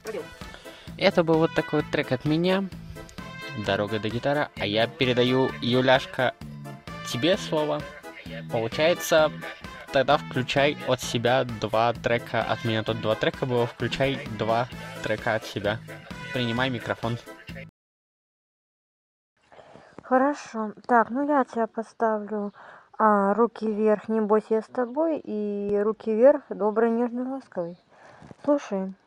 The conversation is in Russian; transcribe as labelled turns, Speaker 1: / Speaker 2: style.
Speaker 1: Это был вот такой вот трек от меня. Дорога до гитара. А я передаю, Юляшка, тебе слово. Получается, тогда включай от себя два трека от меня. Тут два трека было, включай два трека от себя. Принимай микрофон.
Speaker 2: Хорошо. Так, ну я тебя поставлю руки вверх, не бойся, я с тобой, и руки вверх, добрый, нежный, ласковый. Слушай.